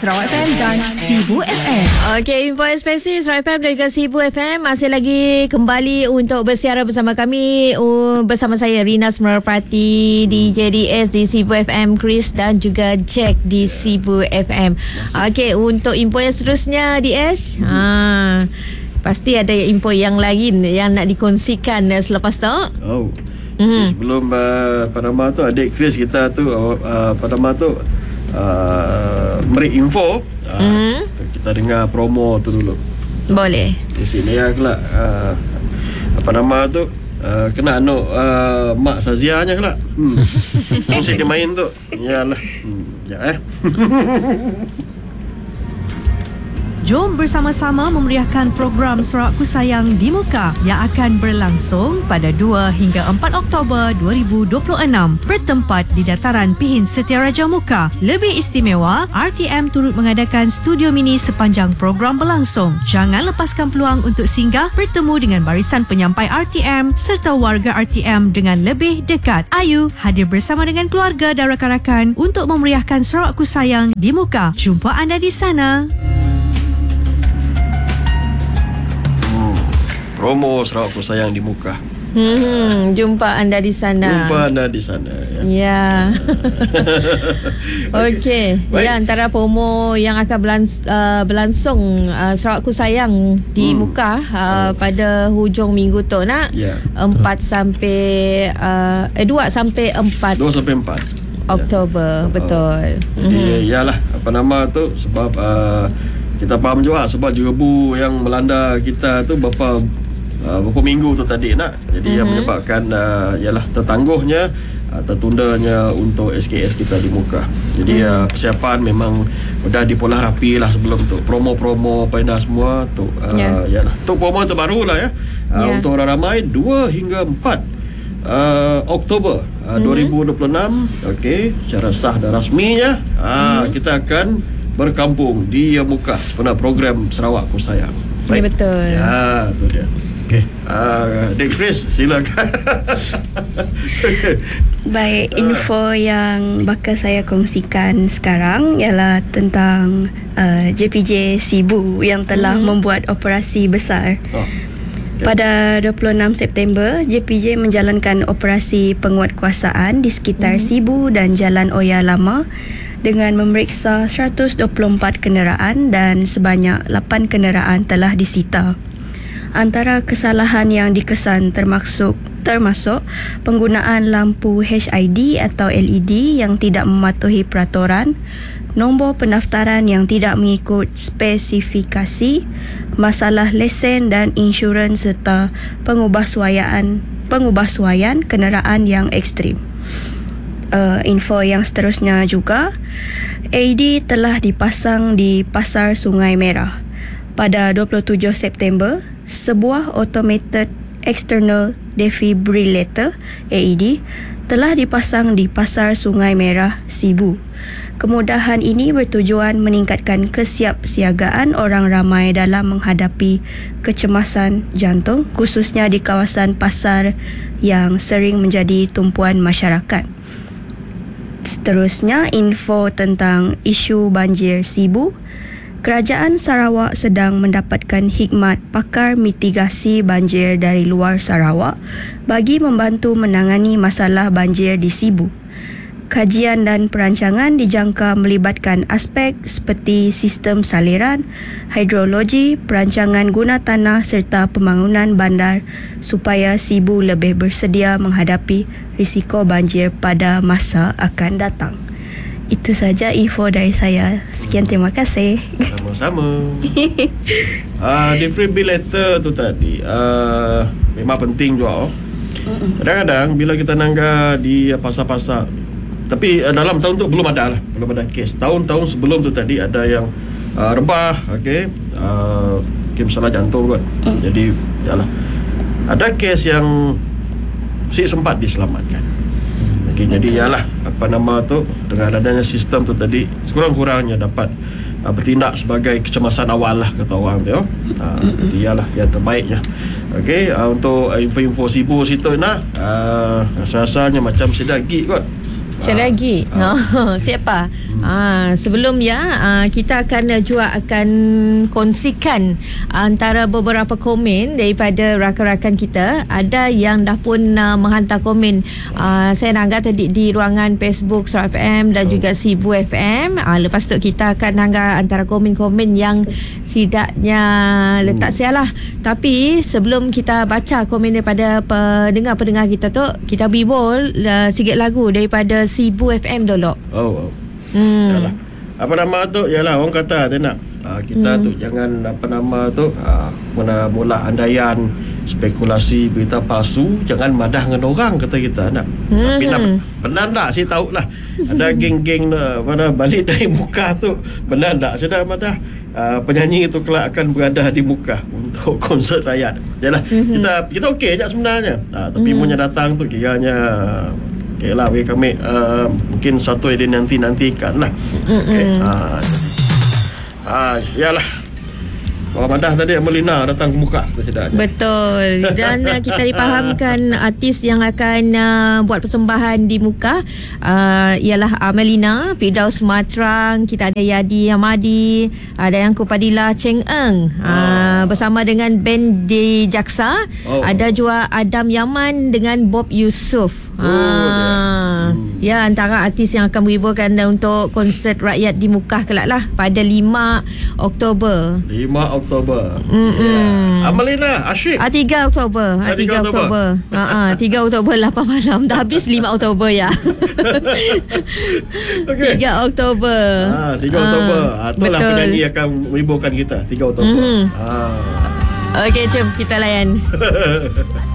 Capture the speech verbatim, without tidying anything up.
Sarawak F M dan Sibu F M. Okey, info eksklusif Sarawak F M dan juga Sibu F M masih lagi kembali untuk bersiaran bersama kami, uh, bersama saya Rina Semerpati di J D S di Sibu F M, Chris dan juga Jack di Sibu F M. Okey, untuk info yang seterusnya di Ash, ha, pasti ada info yang lain yang nak dikongsikan uh, selepas tu. Oh. Mm-hmm. Sebelum uh, Panama tu, adik Chris kita tu uh, Panama tu uh, beri info, uh, mm-hmm. kita dengar promo tu dulu. Boleh. Di sini ya kelak uh, Panama tu uh, kena anu uh, mak Sazianya kelak. Hmm. Mesti dia main tu. Yalah. Hmm. Ya eh. Jom bersama-sama memeriahkan program Sarawakku Sayang di Muka yang akan berlangsung pada dua hingga empat Oktober dua ribu dua puluh enam bertempat di Dataran Pihin Setiaraja Muka. Lebih istimewa, R T M turut mengadakan studio mini sepanjang program berlangsung. Jangan lepaskan peluang untuk singgah bertemu dengan barisan penyampai R T M serta warga R T M dengan lebih dekat. Ayu hadir bersama dengan keluarga dan rakan-rakan untuk memeriahkan Sarawakku Sayang di Muka. Jumpa anda di sana. Promo Sarawakku Sayang di Muka. Hmm, jumpa anda di sana. Jumpa anda di sana ya. Ya. Okey. Ya, antara promo yang akan berlans, uh, berlangsung uh, Sarawakku Sayang di hmm. Muka uh, oh. pada hujung minggu tu nak. Ya. empat sampai uh, eh dua sampai empat. dua sampai empat Oktober, ya. Betul. Oh. Jadi mm-hmm. yalah apa nama tu sebab uh, kita faham juga sebab jerebu yang melanda kita tu berapa Uh, beberapa minggu tu tadi nak. Jadi mm-hmm. yang menyebabkan uh, ialah tertangguhnya uh, tertundanya untuk S K S kita di Muka. Jadi mm-hmm. uh, persiapan memang dah dipolah rapi lah sebelum tu. Promo-promo apa dah semua tu uh, yeah. ialah tu promo terbaru lah ya. Uh, yeah. Untuk orang ramai dua hingga empat uh, Oktober uh, mm-hmm. dua ribu dua puluh enam. Okey, secara sah dan rasminya uh, mm-hmm. kita akan berkampung di Muka sebenarnya program Sarawakku Sayang. Baik. Ya, betul. Ya, tu dia. Okey. Ah, uh, Dek Chris, silakan. Baik, info yang bakal saya kongsikan sekarang ialah tentang uh, J P J Sibu yang telah hmm. membuat operasi besar. Oh. Okay. Pada dua puluh enam September, J P J menjalankan operasi penguatkuasaan di sekitar hmm. Sibu dan Jalan Oya Lama dengan memeriksa seratus dua puluh empat kenderaan dan sebanyak lapan kenderaan telah disita. Antara kesalahan yang dikesan termasuk termasuk penggunaan lampu H I D atau L E D yang tidak mematuhi peraturan, nombor pendaftaran yang tidak mengikut spesifikasi, masalah lesen dan insurans serta pengubahsuaian pengubahsuaian kenderaan yang ekstrim. Uh, info yang seterusnya juga, A E D telah dipasang di Pasar Sungai Merah. Pada dua puluh tujuh September, sebuah automated external defibrillator A E D telah dipasang di Pasar Sungai Merah, Sibu. Kemudahan ini bertujuan meningkatkan kesiapsiagaan orang ramai dalam menghadapi kecemasan jantung, khususnya di kawasan pasar yang sering menjadi tumpuan masyarakat. Seterusnya, info tentang isu banjir Sibu. Kerajaan Sarawak sedang mendapatkan hikmat pakar mitigasi banjir dari luar Sarawak bagi membantu menangani masalah banjir di Sibu. Kajian dan perancangan dijangka melibatkan aspek seperti sistem saliran, hidrologi, perancangan guna tanah serta pembangunan bandar supaya Sibu lebih bersedia menghadapi risiko banjir pada masa akan datang. Itu saja info dari saya. Sekian, terima kasih. Sama-sama. uh, defibrillator tu tadi uh, memang penting juga. Oh. Kadang-kadang bila kita nangga di pasar-pasar, tapi uh, dalam tahun tu belum ada lah, belum ada kes. Tahun-tahun sebelum tu tadi ada yang uh, rebah, okey, uh, mungkin masalah jantung kan. Mm. Jadi yalah, ada kes yang si sempat diselamatkan. Okay, jadi ialah apa nama tu, dengan adanya sistem tu tadi sekurang-kurangnya dapat uh, bertindak sebagai kecemasan awal lah kata orang tu. Uh, jadi ialah yang terbaiknya. Okey, uh, untuk uh, info-info Sibu situ nak uh, rasa-rasanya macam sedagi kot. Sekali Ah. lagi. Ah. Oh, siapa? Ah, sebelum ya ah, kita akan uh, juga akan kongsikan antara beberapa komen daripada rakan-rakan kita. Ada yang dah pun uh, menghantar komen. Ah, saya nangga tadi di ruangan Facebook Suara F M dan juga Sibu F M. Ah, lepas tu kita akan nangga antara komen-komen yang setidaknya letak sialah. Tapi sebelum kita baca komen daripada pendengar-pendengar kita tu, kita bibol uh, sikit lagu daripada Sibu F M dulu. Oh, oh. Hmm. Yalah. Apa nama tu? Yalah, orang kata tak nak. Uh, kita Hmm. tu jangan apa nama tu uh, mana mula andaian spekulasi berita palsu, jangan madah dengan orang kata kita nak. Hmm. Tapi nak benar tak saya tahu lah. Ada geng-geng uh, mana balik dari muka tu. Benar tak saya dah madah. Uh, penyanyi itu kelak akan berada di muka untuk konsert rakyat. Yalah, Mhm. kita kita okey je sebenarnya. Uh, tapi Mhm. punya datang tu kiranya okey lah bagi kami uh, mungkin satu yang dinanti-nantikan lah. Okey. Ah, ah, yalah. Orang Madah tadi Amelina datang ke muka kesedaknya. Betul. Dan uh, kita dipahamkan artis yang akan uh, buat persembahan di muka uh, ialah Amelina, Firdaus Matrang, kita ada Yadi Hamadi, ada yang Kupadila Cheng Eng uh, bersama dengan band di Jaksa. Oh. Ada juga Adam Yaman dengan Bob Yusof. Oh, Ah, ya, antara artis yang akan menghiburkan untuk konsert rakyat di Mukah kelak lah pada lima Oktober. lima Oktober. Mm-mm. Yeah. Amelina, asyik. Ah, tiga Oktober. Ah, Ah, tiga tiga Oktober. Ha ah, tiga Oktober lapan malam. Dah habis lima Oktober ya. Okey. tiga Oktober. Ah, tiga Oktober. Ah, itulah betul. penyanyi akan menghiburkan kita tiga Oktober. Mhm. Ah. Okey, jom kita layan.